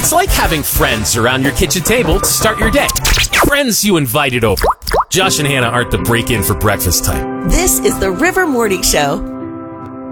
It's like having friends around your kitchen table to start your day. Friends you invited over. Josh and Hannah aren't the break-in for breakfast type. This is the River Morning Show.